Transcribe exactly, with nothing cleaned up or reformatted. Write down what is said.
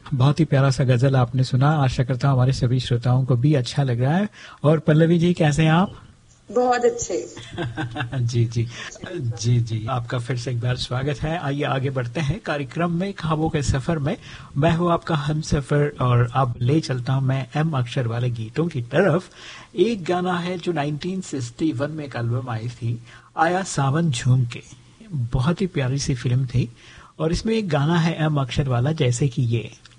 बहुत ही प्यारा सा गजल आपने सुना। आशा करता हूँ हमारे सभी श्रोताओं को भी अच्छा लग रहा है। और पल्लवी जी, कैसे हैं आप? बहुत अच्छे। जी जी जी जी, आपका फिर से एक बार स्वागत है। आइए आगे बढ़ते हैं कार्यक्रम में, ख्वाबों के सफर में। मैं हूँ आपका हम सफर और अब ले चलता हूँ मैं एम अक्षर वाले गीतों की तरफ। एक गाना है जो नाइनटीन सिक्सटी वन में एक एल्बम आई थी, आया सावन झूम के। बहुत ही प्यारी सी फिल्म थी और इसमें एक गाना है एम अक्षर वाला, जैसे कि ये।